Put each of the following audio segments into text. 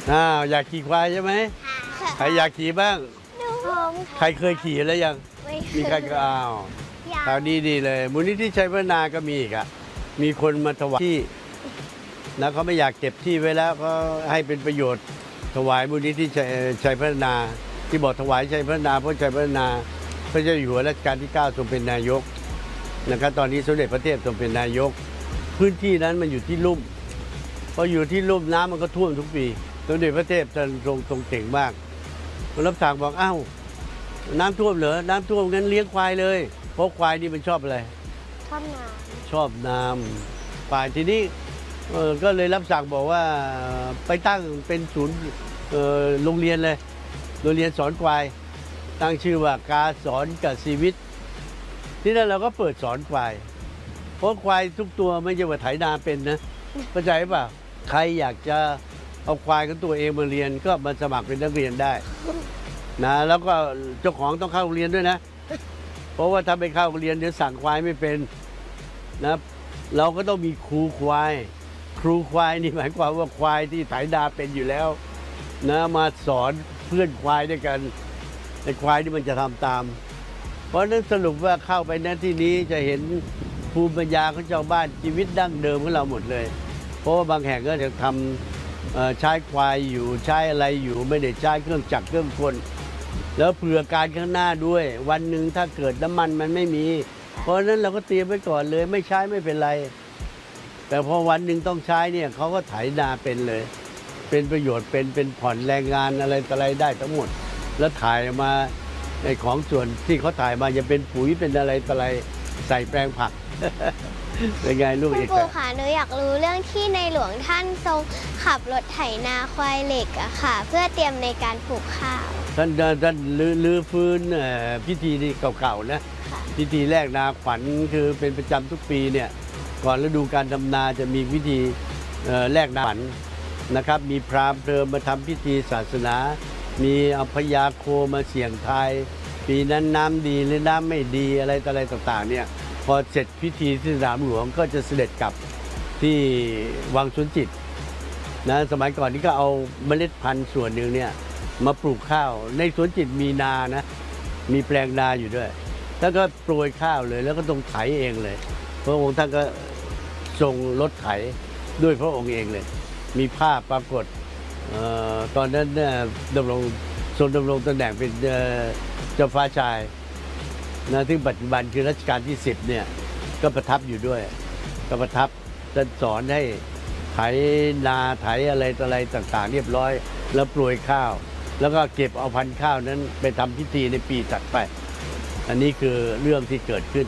อยากขี่ควายใช่ไหมใครอยากขี่บ้างใครเคยขี่แล้วยังมีใครก็คราวนี้ดีเลยมูลนิธิชัยพัฒนาก็มีอีกมีคนมาถวายที่นะเขาไม่อยากเก็บที่ไว้แล้วก็ให้เป็นประโยชน์ถวายมูลนิธิชัยพัฒนาที่บอกถวายชัยพัฒนาเพราะชัยพัฒนาพระเจ้าอยู่หัวรัชกาลที่9ทรงเป็นนายกนะครับตอนนี้สมเด็จพระเทพทรงเป็นนายกพื้นที่นั้นมันอยู่ที่ลุ่มพออยู่ที่ลุ่มน้ำมันก็ท่วมทุกปีสมเด็จพระเทพทรงเก่งมากรับสั่งบอกน้ำท่วมเหรอน้ำท่วมงั้นเลี้ยงควายเลยเพราะควายนี่มันชอบอะไรชอบน้ำควายทีนี้ก็เลยรับสั่งบอกว่าไปตั้งเป็นศูนย์โรงเรียนเลยโรงเรียนสอนควายตั้งชื่อว่ากาสอนกับชีวิตที่นั่นเราก็เปิดสอนควายเพราะควายทุกตัวไม่ใช่ว่าไถนาเป็นนะเข้าใจป่ะใครอยากจะเอาควายของตัวเองมาเรียนก็มาสมัครเป็นนักเรียนได้นะแล้วก็เจ้าของต้องเข้าโรงเรียนด้วยนะเพราะว่าถ้าไม่เข้าโรงเรียนเดี๋ยวสั่งควายไม่เป็นนะเราก็ต้องมีครูควายนี่หมายความว่าควายที่ไถนาเป็นอยู่แล้วนะมาสอนเพื่อนควายด้วยกันไอ้ควายที่มันจะทำตามเพราะนั้นสรุปว่าเข้าไปในที่นี้จะเห็นภูมิปัญญาของชาวบ้านชีวิตดั้งเดิมของเราหมดเลยเพราะว่าบางแห่งก็จะทำใช้ควายอยู่ใช้อะไรอยู่ไม่ได้ใช้เครื่องจักรเครื่องกลแล้วเผื่อการข้างหน้าด้วยวันหนึ่งถ้าเกิดน้ำมันมันไม่มีเพราะฉะนั้นเราก็เตรียมไว้ก่อนเลยไม่ใช้ไม่เป็นไรแต่พอวันหนึ่งต้องใช้เนี่ยเขาก็ไถนาเป็นเลยเป็นประโยชน์เป็นผ่อนแรงงานอะไรได้ทั้งหมดแล้วถ่ายมาในของส่วนที่เขาถ่ายมาจะเป็นปุ๋ยเป็นอะไรใส่แปลงผัก เป็นไงลูกอีกคุณปู่ค่ะหนูอยากรู้เรื่องที่ในหลวงท่านทรงขับรถไถนาควายเหล็กอะค่ะเพื่อเตรียมในการปลูกข้าวท่านลื้อฟื้นพิธีที่เก่าๆนะพิธีแรกนาขวัญคือเป็นประจำทุกปีเนี่ยก่อนฤดูการทำนาจะมีพิธีแรกนาขวัญนะครับมีพราหมณ์เพลิมมาทำพิธีศาสนามีเอาพญาโคมาเสี่ยงทายปีนั้นน้ำดีหรือน้ำไม่ดีอะไรต่างๆเนี่ยพอเสร็จพิธีที่สนามหลวงก็จะเสด็จกลับที่วังสวนจิตนะสมัยก่อนนี้ก็เอาเมล็ดพันธุ์ส่วนหนึ่งเนี่ยมาปลูกข้าวในสวนจิตมีนานะมีแปลงนาอยู่ด้วยท่านก็โปรยข้าวเลยแล้วก็ต้องไถเองเลยพระองค์ท่านก็ทรงรถไถด้วยพระองค์เองเลยมีภาพปรากฏตอนนั้นดำรงตำแหน่งเป็นเจ้าฟ้าชายนะที่ปัจจุบันคือรัชกาลที่10เนี่ยก็ประทับอยู่ด้วยก็ประทับท่านสอนให้ไถนาไถอะไรต่างๆเรียบร้อยแล้วโปรยข้าวแล้วก็เก็บเอาพันธุ์ข้าวนั้นไปทำพิธีในปีถัดไปอันนี้คือเรื่องที่เกิดขึ้น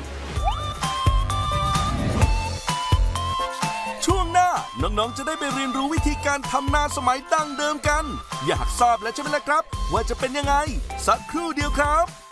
ช่วงหน้าน้องๆจะได้ไปเรียนรู้วิธีการทำนาสมัยดั้งเดิมกันอยากทราบแล้วใช่ไหมล่ะครับว่าจะเป็นยังไงสักครู่เดียวครับ